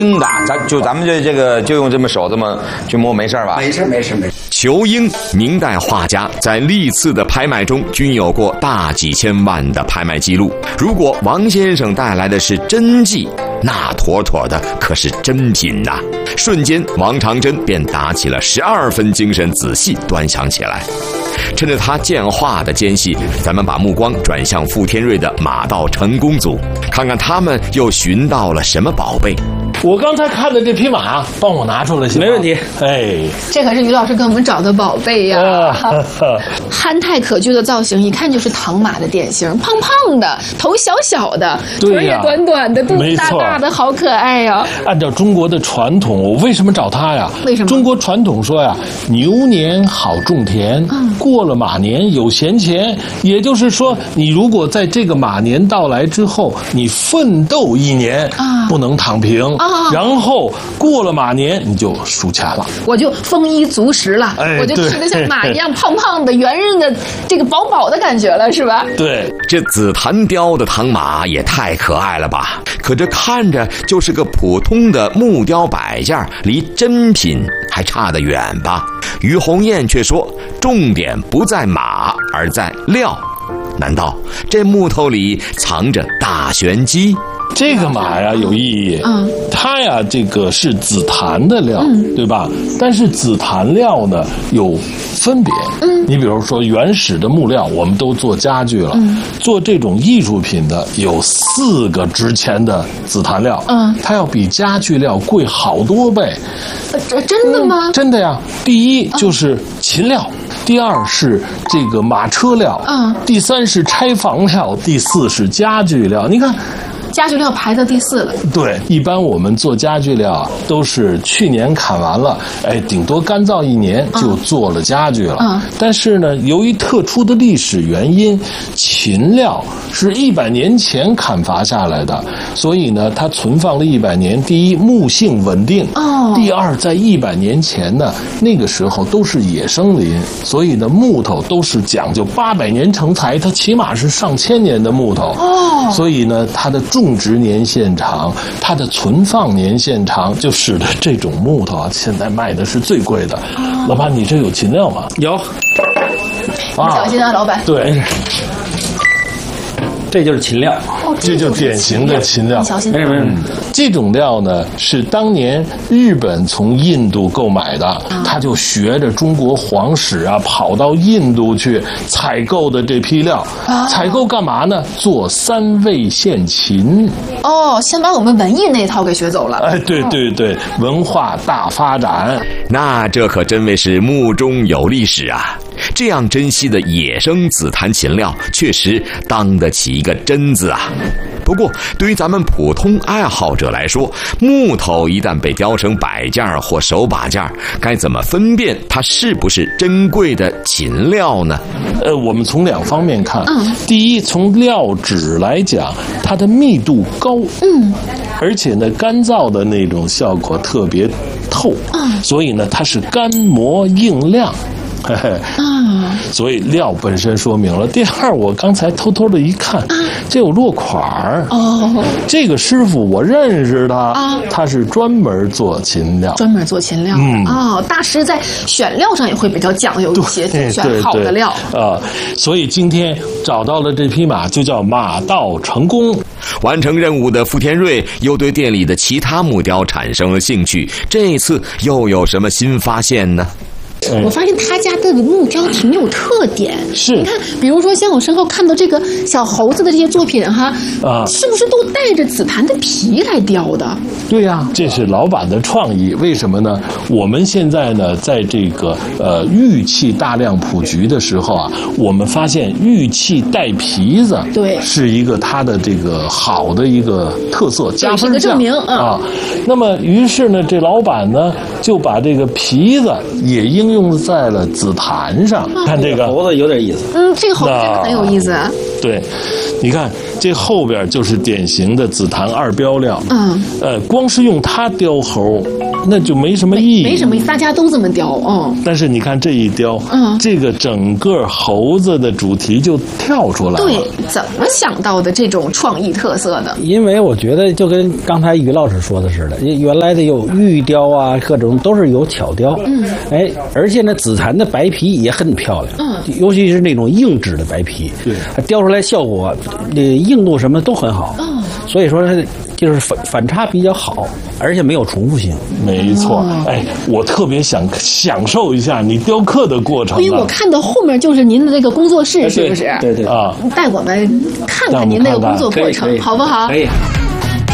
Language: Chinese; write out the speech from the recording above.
的，咱们这个就用这么手这么去摸，没事吧？ 没事。 裘英，明代画家，在历次的拍卖中均有过大几千万的拍卖记录。如果王先生带来的是真迹，那妥妥的可是真品呐！瞬间，王长征便打起了12分精神，仔细端详起来。趁着他见画的间隙，咱们把目光转向傅天瑞的马到成功组，看看他们又寻到了什么宝贝。 我刚才看的这匹马，帮我拿出来行吗？ 没问题。 哎， 这可是于老师给我们找的宝贝呀！憨态可掬的造型，一看就是唐马的典型，胖胖的，头小小的，腿也短短的，肚子大大的，好可爱呀！ 按照中国的传统，我为什么找他呀？ 为什么？ 中国传统说呀，牛年好种田，过了马年有闲钱。也就是说，你如果在这个马年到来之后，你奋斗一年，不能躺平。然后过了马年你就数钱了， 我就丰衣足食了，我就吃得像马一样胖胖的、圆润的，这个饱饱的感觉了，是吧？ 对， 这紫檀雕的唐马也太可爱了吧！可这看着就是个普通的木雕摆件，离真品还差得远吧？于红艳却说，重点不在马，而在料。难道这木头里藏着大玄机？ 这个马呀有意义，它呀这个是紫檀的料，对吧？但是紫檀料呢有分别，你比如说原始的木料我们都做家具了，做这种艺术品的有4个值钱的紫檀料，它要比家具料贵好多倍。 真的吗？ 真的呀。第一就是秦料，第2是这个马车料，第3是拆房料，第4是家具料。你看。 家具料排到第4了。 对，一般我们做家具料都是去年砍完了，顶多干燥1年就做了家具了。但是呢，由于特殊的历史原因，秦料是100年前砍伐下来的，所以呢，它存放了100年。第一，木性稳定；第2，在100年前呢，那个时候都是野生林，所以呢，木头都是讲究800年成材，它起码是上千年的木头。所以呢，它的种植年限长，它的存放年限长，就使得这种木头现在卖的是最贵的。老板，你这有秦料吗？ 有。 小心啊，老板。 对。 这就是秦料， 这就典型的秦料。 小心。 这种料呢是当年日本从印度购买的，他就学着中国皇室跑到印度去采购的这批料。采购干嘛呢？做3味线琴。 先把我们文艺那套给学走了。 对，文化大发展。 那这可真谓是目中有历史啊！这样珍惜的野生紫檀秦料，确实当得起一个真字啊。不过，对于咱们普通爱好者来说，木头一旦被雕成摆件或手把件，该怎么分辨它是不是珍贵的秦料呢？ 我们从2方面看。第一，从料质来讲，它的密度高，而且呢，干燥的那种效果特别透，所以呢，它是干磨硬亮。所以料本身说明了。第2，我刚才偷偷的一看，这有落款儿。这个师傅我认识他，他是专门做秦料。 大师在选料上也会比较讲究一些，选好的料。 所以今天找到了这匹马，就叫马到成功。 完成任务的傅天瑞又对店里的其他木雕产生了兴趣，这次又有什么新发现呢？ 我发现他家的木雕挺有特点， 是你看，比如说像我身后看到这个小猴子的这些作品是不是都带着紫檀的皮来雕的？ 对呀，这是老板的创意。为什么呢？我们现在呢，在这个玉器大量普及的时候我们发现玉器带皮子， 对， 是一个它的这个好的一个特色，加分项， 是个证明那么于是呢，这老板呢就把这个皮子也应用在了紫檀上。看这个猴子有点意思。 这个猴子真的很有意思。 对，你看这后边就是典型的紫檀二标料。光是用它雕猴，那就没什么意义。 没什么意思，大家都这么雕。 但是你看这一雕，这个整个猴子的主题就跳出来了。 对，怎么想到的这种创意特色的？ 因为我觉得就跟刚才于老师说的似的，原来的有玉雕啊，各种都是有巧雕。而且呢，紫檀的白皮也很漂亮。尤其是那种硬质的白皮，对，它雕出来效果，硬度什么都很好。所以说它就是反差比较好，而且没有重复性。 没错。我特别想享受一下你雕刻的过程。 因为我看到后面就是您的这个工作室，是不是？ 对啊， 带我们看看您那个工作过程，好不好？ 可以。